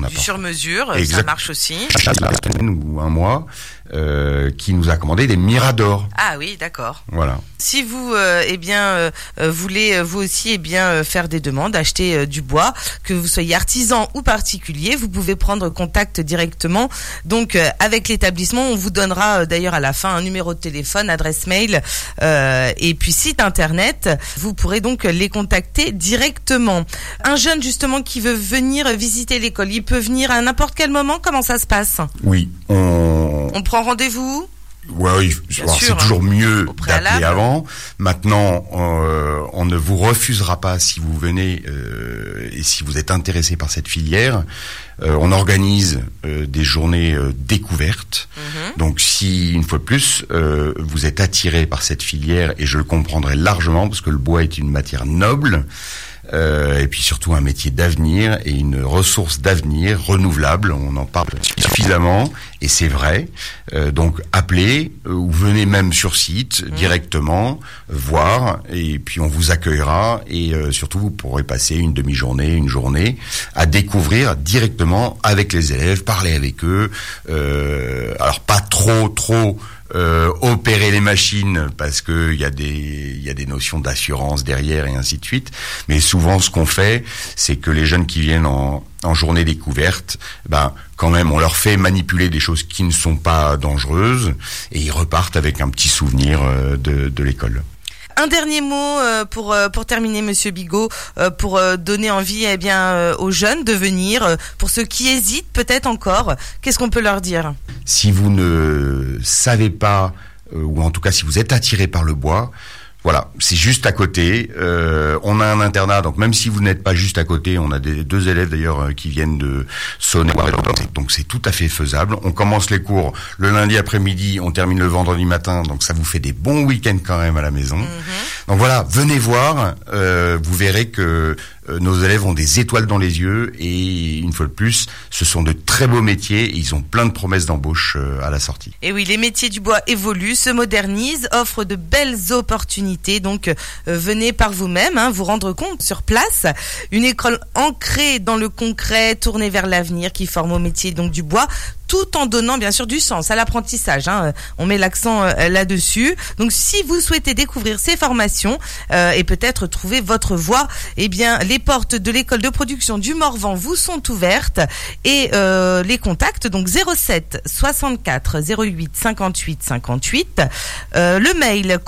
apporte. Du sur-mesure, Exact. ça marche aussi. Ou un mois, qui nous a commandé des miradors. Ah oui, d'accord. Voilà. Si vous voulez vous aussi faire des demandes, acheter du bois, que vous soyez artisan ou particulier, vous pouvez prendre contact directement donc avec l'établissement. On vous donnera d'ailleurs à la fin un numéro de téléphone, adresse mail et puis site internet. Vous pourrez donc les contacter directement. Un jeune justement qui veut venir visiter l'école, il peut venir à n'importe quel moment. Comment ça se passe ? Oui, On prend rendez-vous ? Ouais, c'est toujours mieux d'appeler avant. Maintenant, on ne vous refusera pas si vous venez et si vous êtes intéressé par cette filière. On organise des journées découvertes. Donc, si une fois de plus vous êtes attiré par cette filière, et je le comprendrai largement parce que le bois est une matière noble. Et puis surtout un métier d'avenir et une ressource d'avenir renouvelable. On en parle suffisamment et c'est vrai. Donc appelez ou venez même sur site directement voir et puis on vous accueillera et surtout vous pourrez passer une demi-journée, une journée à découvrir directement avec les élèves, parler avec eux. Alors pas trop opérer les machines parce que il y a des notions d'assurance derrière et ainsi de suite, mais souvent ce qu'on fait c'est que les jeunes qui viennent en journée découverte, quand même on leur fait manipuler des choses qui ne sont pas dangereuses et ils repartent avec un petit souvenir de l'école. Un dernier mot pour terminer, Monsieur Bigot, pour donner envie aux jeunes de venir. Pour ceux qui hésitent peut-être encore, qu'est-ce qu'on peut leur dire ? Si vous ne savez pas, ou en tout cas si vous êtes attiré par le bois, voilà, c'est juste à côté. On a un internat, donc même si vous n'êtes pas juste à côté, on a deux élèves d'ailleurs qui viennent de Saône, donc c'est tout à fait faisable. On commence les cours le lundi après-midi, on termine le vendredi matin, donc ça vous fait des bons week-ends quand même à la maison. Donc voilà, venez voir, vous verrez que nos élèves ont des étoiles dans les yeux et une fois de plus, ce sont de très beaux métiers et ils ont plein de promesses d'embauche à la sortie. Et oui, les métiers du bois évoluent, se modernisent, offrent de belles opportunités. Donc venez par vous-même, vous rendre compte sur place. Une école ancrée dans le concret, tournée vers l'avenir, qui forme au métier donc du bois, tout en donnant bien sûr du sens à l'apprentissage. On met l'accent là-dessus. Donc si vous souhaitez découvrir ces formations et peut-être trouver votre voie, les portes de l'école de production du Morvan vous sont ouvertes et les contacts donc 07 64 08 58 58, le mail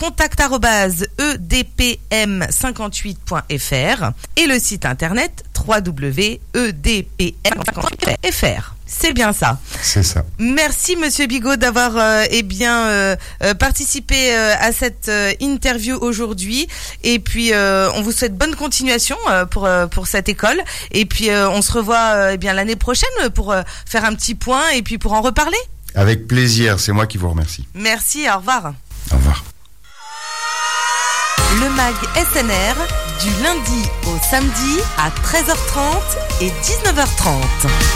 contact@edpm58.fr et le site internet www.edpm58.fr. C'est bien ça. C'est ça. Merci Monsieur Bigot d'avoir participé à cette interview aujourd'hui. Et puis on vous souhaite bonne continuation pour cette école. Et puis on se revoit l'année prochaine pour faire un petit point et puis pour en reparler. Avec plaisir, c'est moi qui vous remercie. Merci, au revoir. Au revoir. Le MAG SNR, du lundi au samedi à 13h30 et 19h30.